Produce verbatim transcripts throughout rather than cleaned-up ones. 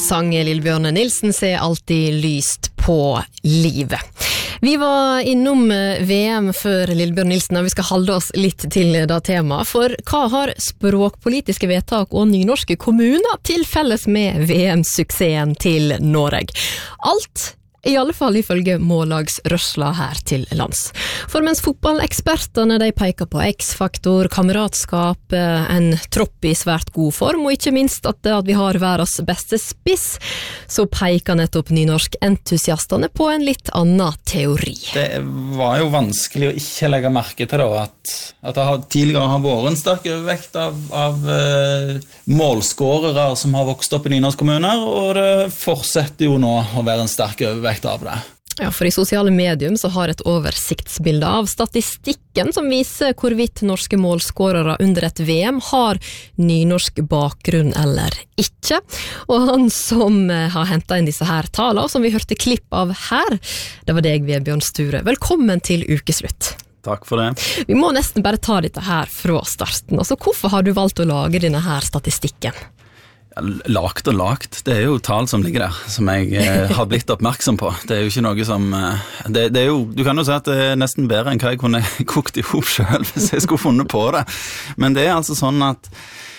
sang Lillebjørn Nilsen ser alltid lyst på livet. Vi var innom V M før Lillebjørn Nilsen, og vi skal holde oss litt til det temaet. For hva har språkpolitiske vedtak og nynorske kommuner til felles med V M-suksessen til Norge? Alt I alle fall ifølge mållagsrørsla her til lands. For mens fotballekspertene de peker på X-faktor, kameratskap, en tropp I svært god form, og ikke minst at, at vi har verdens beste spiss, så peker nettopp nynorsk-entusiastene på en litt annen teori. Det var jo vanskelig å ikke legge merke til da, at, at det har, tidligere har vært en sterk overvekt av, av uh, målskårere som har vokst opp I nynorsk kommuner, og det fortsetter jo nå å være en sterk overvekt av det. Ja, for I sosiale medium så har et oversiktsbilde av statistikken som viser hvorvidt norske målskårere under et V M har nynorsk bakgrunn eller ikke. Og han som har hentet inn disse her talene, og som vi hørte klipp av her, det var deg, Vebjørn Sture. Velkommen til ukeslutt. Takk for det. Vi må nesten bare ta dette her fra starten. Altså, hvorfor har du valgt å lage denne her statistikken? Lagt og lagt, det er jo tall som ligger der, som jeg eh, har blitt oppmerksom på. Det er jo ikke noe som... Eh, det, det er jo, du kan jo si at det er nesten bedre enn hva jeg kunne kokt ihop selv, hvis jeg skulle funnet på det. Men det er altså sånn at...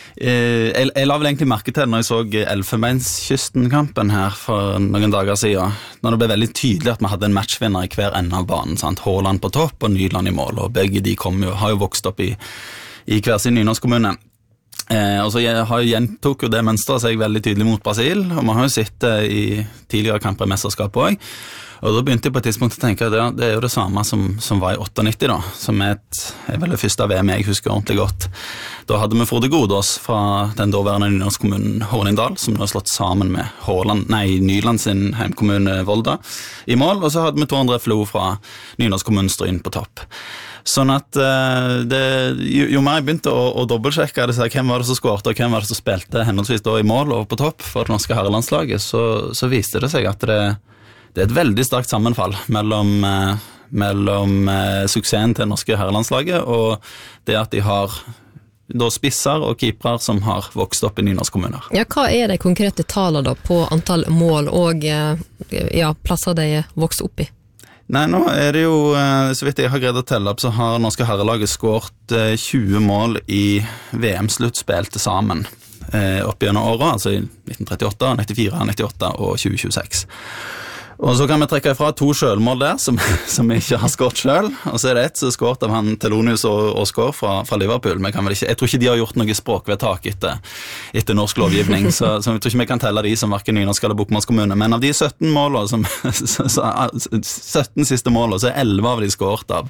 Eh, jeg, jeg la vel egentlig merke til når jeg så Elfenbenskysten-kampen her for noen dager siden, når det ble veldig tydelig at vi hadde en matchvinner I hver ende av banen, sant? Haaland på topp og Nyland I mål, og begge de kom jo, har jo vokst opp I, I hver sin nynorsk kommune. Eh, og så jeg har jo gjentok jo det mønstret seg veldig tydelig mot Brasil, og man har jo sett det I tidligere kamper I mesterskapet også. Og da begynte jeg på et tidspunkt å tenke at det, det er jo det samme som, som var I nittiåtte, da, som er et, er vel det første V M jeg husker ordentlig godt. Da hadde vi Frode Godås fra den daværende nynorskkommunen Hornindal, som nå har slått sammen med Håland, nei, Nyland sin hjemkommune Volda I mål, og så hadde vi Tor André Flo fra nynorskkommunen Stryn på topp. Sånn at uh, det, jo, jo mer jeg begynte å, å dobbeltsjekke det, så hvem var det som skårte og hvem var det som spilte henholdsvis da I mål og på topp for det norske herrelandslaget, så, så viste det seg at det, det er et veldig sterkt sammenfall mellom, uh, mellom uh, suksessen til det norske herrelandslaget og det at de har da spisser og keepere som har vokst opp I nynorsk kommuner. Ja, hva er de konkrete tallene da på antall mål og uh, ja, plasser de vokst opp I? Nei, nå er det jo, så vidt jeg har greid å telle opp, så har norske herrelaget skåret tjue mål I V M-sluttspill til sammen eh, opp gjennom året, altså I nitten trettiåtte, nittifire, nittiåtte og tjue tjueseks. Og så kan vi trekke ifra to selvmål der, som, som vi ikke har skåret selv, og så er det et som skåret av han Telonius og Oscar fra, fra Liverpool. Men kan vel ikke, jeg tror ikke de har gjort noe språkvedtak etter, etter norsk lovgivning, så, så jeg tror ikke vi kan telle de som hverken nynorsk eller bokmålskommune. Men av de sytten målene, som, så, så, sytten siste målene, så er elleve av de skåret av,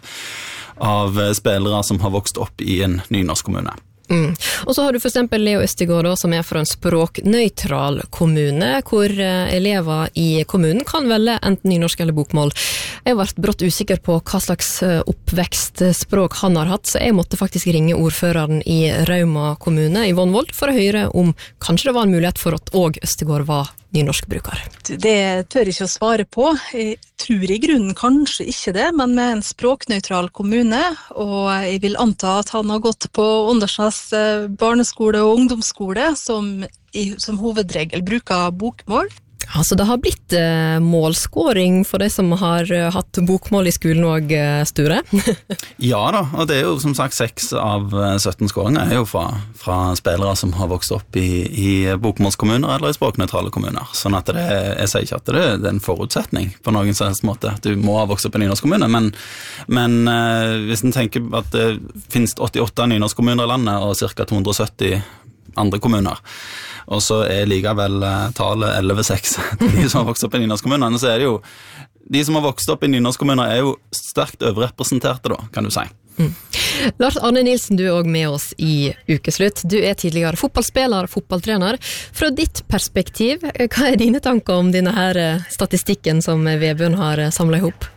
av spillere som har vokst opp I en nynorsk kommune. Mm. Og så har du for eksempel Leo Østegård da, som er fra en språknøytral kommune, hvor elever I kommunen kan velge enten nynorsk eller bokmål. Jeg var brått usikker på hva slags oppvekstspråk han har hatt, så jeg måtte faktisk ringe ordføreren I Rauma kommune I Vonvold for å høre om kanskje det var en mulighet for at også Østegård var nynorskbrukar. Det tør jeg ikke å svare på. Jeg tror I grunnen kanskje ikke det, men med en språknøytral kommune, og jeg vil anta at han har gått på Åndalsnes barneskole og ungdomsskole, som, som hovedregel bruker bokmål. Altså det har blitt eh, målskåring for de som har eh, hatt bokmål I skolen og eh, Sture. Ja da, og det er jo som sagt seks av sytten skåringer er jo fra, fra spillere som har vokst opp I, I bokmålskommuner eller I språknøytrale kommuner. Sånn at det, jeg sier ikke at det er en forutsetning på noen slags måte. Du må ha vokst opp I nynorsk kommune, men, men eh, hvis en tenker at det finnes åttiåtte nynorsk kommuner I landet og cirka to hundre og sytti andre kommuner, og så er likevel tallet elleve seks til de som har vokst opp I nynorskkommunene, så er det jo, de som har vokst opp I nynorskkommuner er jo sterkt overrepresenterte da, kan du si. Mm. Lars Arne Nilsen, du er også med oss I ukeslutt. Du er tidligere fotballspiller, fotballtrener. Fra ditt perspektiv, hva er dine tanker om denne her statistikken som Vebjørn har samlet ihop?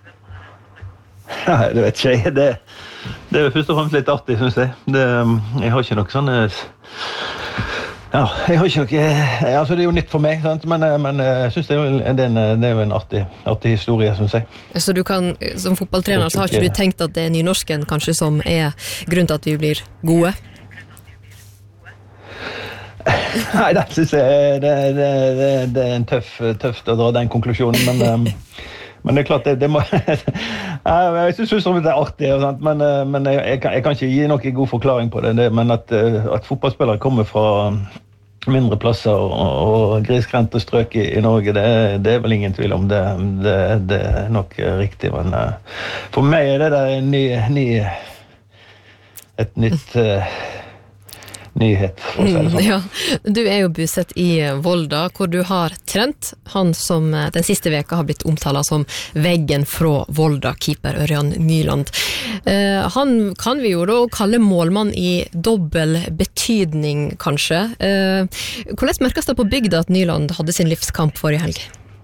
Nei, det vet ikke jeg. Det, det er først og fremst litt artig, synes jeg. Det, jeg har ikke noe sånn... Ja, jeg har ikke noe... Altså, det er jo nytt for meg, sant? Men, men jeg synes det er jo en, det er jo en artig, artig historie, synes jeg. Så du kan, som fotballtrener, så har ikke du tenkt at det er nynorsken kanskje som er grunnen til at vi blir gode? Nei, det synes jeg det, det, det, det er en tøff, tøft å dra den konklusjonen, men, men det er klart, det, det må... Jeg synes det er artig, og sånt, men, men jeg, jeg, kan, jeg kan ikke gi noen god forklaring på det, det men at, at fotballspillere kommer fra mindre plasser og, og grisgrendte strøk i, i Norge, det, det er vel ingen tvil om det, det, det er nok riktig, men for meg er det der en ny, ny et nytt uh, nyhet, for å si det sånn. Ja, du er jo bosatt i Volda, hvor du har trent han som den siste veka har blitt omtalt som veggen fra Volda, keeper Ørjan Nyland. Uh, han kan vi jo da kalle målmann i dobbel betydning, kanskje. Uh, hvordan merkes det på bygda at Nyland hadde sin livskamp forrige helg?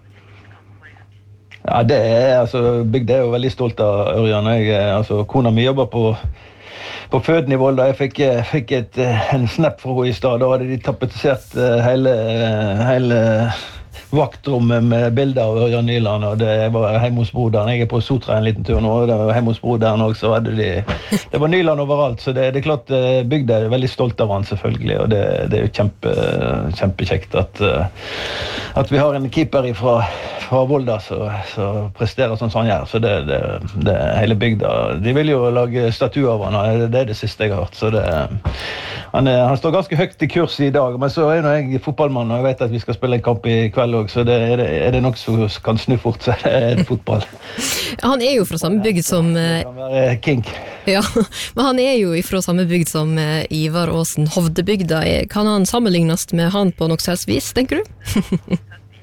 Ja, det er, altså, bygda er jo veldig stolt av Ørjan. Jeg, altså, kona mi jobber på på føden i Volda. Jeg fikk, fikk et, en snap fra henne i stad. Da hadde de tapetisert hele, hele vaktrommet med bilder av Ørjan Nyland, og det var hjemme hos broderen. Jeg er på Sotra en liten tur nå, og det var hjemme hos broderen også, så hadde de... Det var Nyland overalt, så det, det er klart bygda er veldig stolt av han selvfølgelig, og det, det er jo kjempe, kjempekjekt at, at vi har en keeper fra, fra Volda som presterer sånn som han gjør, så det, det, det hele bygda. De vil jo lage statuer av han, det er det siste jeg har hørt, så det... Han, er, han står ganske høyt i kurs i dag, men så er jeg fotballmann, og jeg vet at vi skal spille en kamp i kveld også, så det, er, det, er det noe som kan snu fort, så er det fotball. Han er jo fra samme bygd som... Det kan være kink. Ja, men han er jo fra samme bygd som Ivar Aasen, Hovdebygda. Kan han sammenlignes med han på noe selvs vis, tenker du?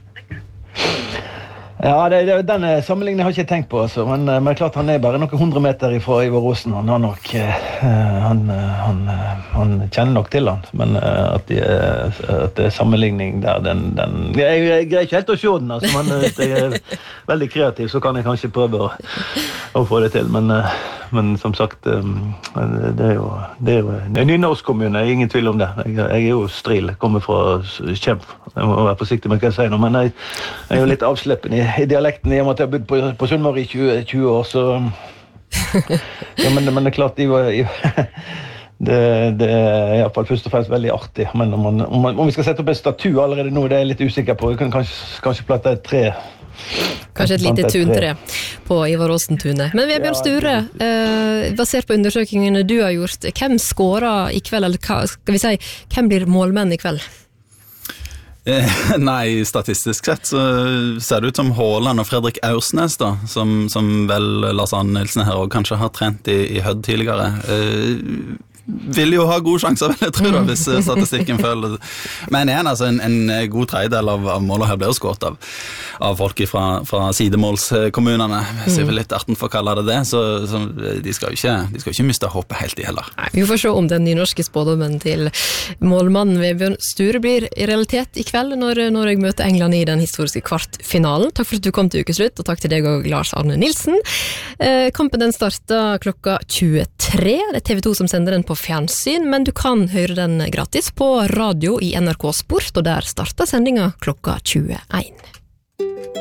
Ja, det, det, den sammenligningen har jeg ikke tenkt på, altså. men, men klart han er bare noen hundre meter fra Ivar Aasen. Han, har nok, uh, han, han, han kjenner nok til han, men uh, at, de, at det er sammenligning der, den, den, jeg, jeg greier ikke helt å se den, altså, men hvis jeg er veldig kreativ, så kan jeg kanskje prøve å, å få det til, men, uh, men som sagt, um, det er jo, det er jo en ny norsk kommune, ingen tvil om det. Jeg, jeg er jo stril, kommer fra Kjemp, jeg må være forsiktig med hva jeg sier nå, men jeg, jeg er jo litt avsleppen i i dialekten, i og med at jeg har bodd på, på Sunnmøre i tjue, tjue år, så... ja, men, men det er klart, de var, det, det er i hvert fall først og fremst veldig artig, men om, man, om, man, om vi skal sette opp en statue allerede nå, det er jeg litt usikker på. Vi kan kanskje, kanskje platte et tre. Kanskje et lite tuntre på Ivar Aasen-tunet. Men Vebjørn Sture, eh, basert på undersøkingene du har gjort, hvem skårer i kveld, eller hva, skal vi si, hvem blir målmenn i kveld? Eh, nei, statistisk sett så ser det ut som Haaland og Fredrik Aursnes da, som, som vel Lars Arne Nilsen her og kanskje har trent i, i Hødd tidligere. Eh, vil jo ha gode sjanser, vel, jeg tror da, hvis statistikken følger. Men igjen, altså, en, en god tredjedel av, av målet her blir jo skått av, av folk fra, fra sidemålskommunene, hvis jeg vil litt arten for å kalle det det, så, så de skal jo ikke, de skal jo ikke miste håpet helt i heller. Nei, vi får se om den nynorske spådommen til målmannen Vebjørn Sture blir i realitet i kveld, når, når jeg møter England i den historiske kvartfinalen. Takk for at du kom til ukeslutt, og takk til deg og Lars Arne Nilsen. Eh, kampen den starter klokka tjuetre, det er T V to som sender den på fjernsyn, men du kan høre den gratis på radio i N R K Sport, og der starter sendinga klokka tjueen.